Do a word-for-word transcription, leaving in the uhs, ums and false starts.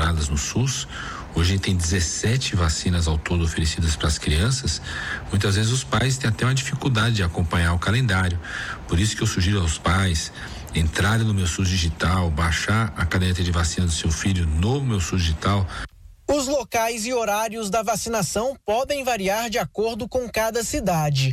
vacinadas no SUS. Hoje a gente tem dezessete vacinas ao todo oferecidas para as crianças. Muitas vezes os pais têm até uma dificuldade de acompanhar o calendário. Por isso que eu sugiro aos pais entrarem no Meu SUS Digital, baixar a caderneta de vacina do seu filho no Meu SUS Digital. Os locais e horários da vacinação podem variar de acordo com cada cidade.